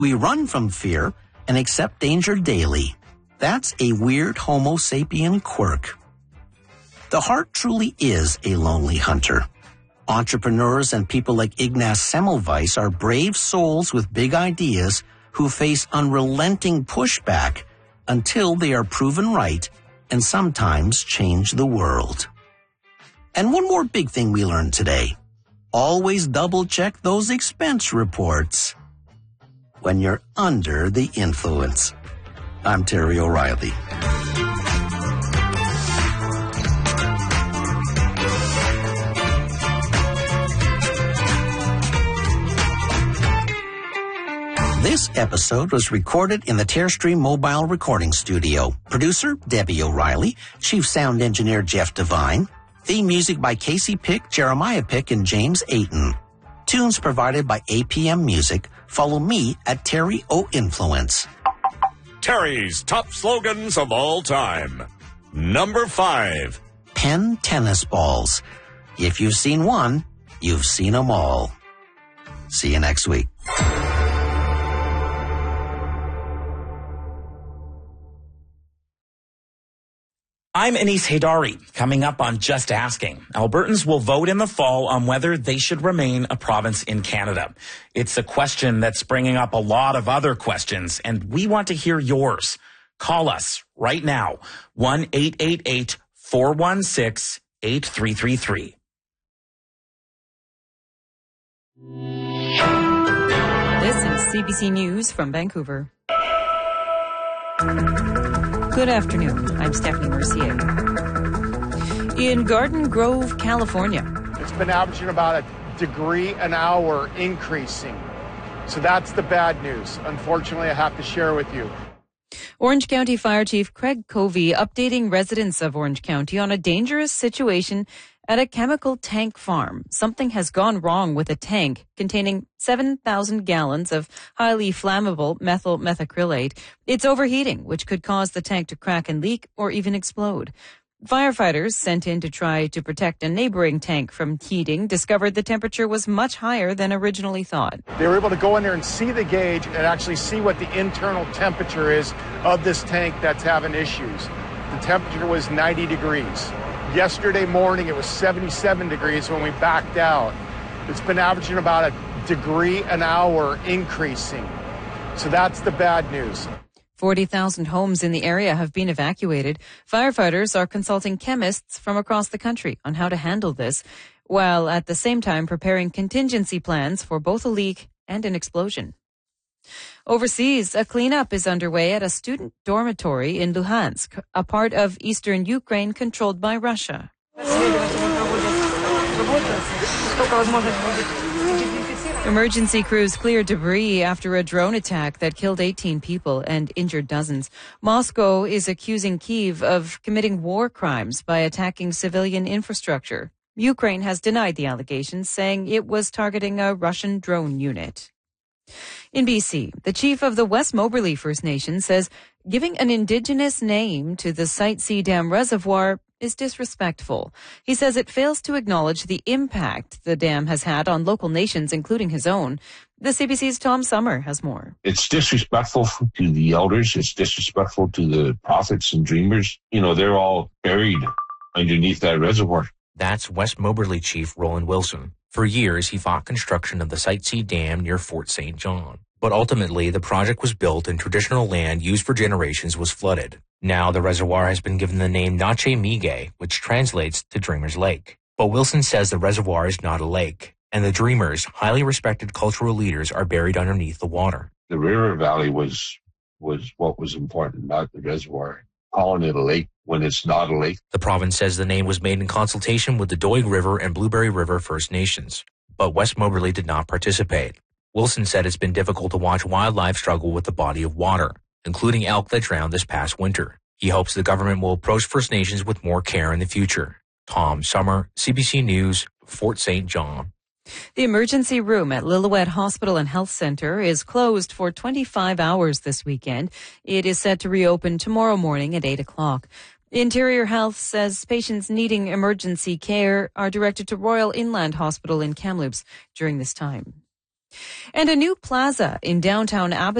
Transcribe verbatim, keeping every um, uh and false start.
We run from fear and accept danger daily. That's a weird Homo sapien quirk. The heart truly is a lonely hunter. Entrepreneurs and people like Ignaz Semmelweis are brave souls with big ideas who face unrelenting pushback until they are proven right and sometimes change the world. And one more big thing we learned today. Always double-check those expense reports when you're under the influence. I'm Terry O'Reilly. This episode was recorded in the Terrestream Mobile Recording Studio. Producer, Debbie O'Reilly. Chief Sound Engineer, Jeff Devine. Theme music by Casey Pick, Jeremiah Pick, and James Ayton. Tunes provided by A P M Music. Follow me at Terry O Influence. Terry's top slogans of all time. Number five. Penn tennis balls. If you've seen one, you've seen them all. See you next week. I'm Anis Haydari. Coming up on Just Asking, Albertans will vote in the fall on whether they should remain a province in Canada. It's a question that's bringing up a lot of other questions, and we want to hear yours. Call us right now, one eight eight eight, four one six, eight three three three. This is C B C News from Vancouver. Good afternoon. I'm Stephanie Mercier. In Garden Grove, California. It's been averaging about a degree an hour increasing. So that's the bad news. Unfortunately, I have to share with you. Orange County Fire Chief Craig Covey updating residents of Orange County on a dangerous situation at a chemical tank farm. Something has gone wrong with a tank containing seven thousand gallons of highly flammable methyl methacrylate. It's overheating, which could cause the tank to crack and leak or even explode. Firefighters sent in to try to protect a neighboring tank from heating discovered the temperature was much higher than originally thought. They were able to go in there and see the gauge and actually see what the internal temperature is of this tank that's having issues. The temperature was ninety degrees. Yesterday morning, it was seventy-seven degrees when we backed out. It's been averaging about a degree an hour increasing. So that's the bad news. forty thousand homes in the area have been evacuated. Firefighters are consulting chemists from across the country on how to handle this, while at the same time preparing contingency plans for both a leak and an explosion. Overseas, a cleanup is underway at a student dormitory in Luhansk, a part of eastern Ukraine controlled by Russia. Emergency crews cleared debris after a drone attack that killed eighteen people and injured dozens. Moscow is accusing Kyiv of committing war crimes by attacking civilian infrastructure. Ukraine has denied the allegations, saying it was targeting a Russian drone unit. In B C, the chief of the West Moberly First Nation says giving an Indigenous name to the Site C Dam reservoir is disrespectful. He says it fails to acknowledge the impact the dam has had on local nations, including his own. The C B C's Tom Summer has more. It's disrespectful to the elders. It's disrespectful to the prophets and dreamers. You know, they're all buried underneath that reservoir. That's West Moberly Chief Roland Wilson. For years, he fought construction of the Site C Dam near Fort Saint John. But ultimately, the project was built and traditional land used for generations was flooded. Now, the reservoir has been given the name Nache Mige, which translates to Dreamer's Lake. But Wilson says the reservoir is not a lake, and the Dreamers, highly respected cultural leaders, are buried underneath the water. The river valley was was what was important, not the reservoir. Calling it a lake when it's not a lake. The province says the name was made in consultation with the Doig River and Blueberry River First Nations, but West Moberly did not participate. Wilson said it's been difficult to watch wildlife struggle with the body of water, including elk that drowned this past winter. He hopes the government will approach First Nations with more care in the future. Tom Summer, C B C News, Fort Saint John. The emergency room at Lillooet Hospital and Health Centre is closed for twenty-five hours this weekend. It is set to reopen tomorrow morning at eight o'clock. Interior Health says patients needing emergency care are directed to Royal Inland Hospital in Kamloops during this time. And a new plaza in downtown Abbotsford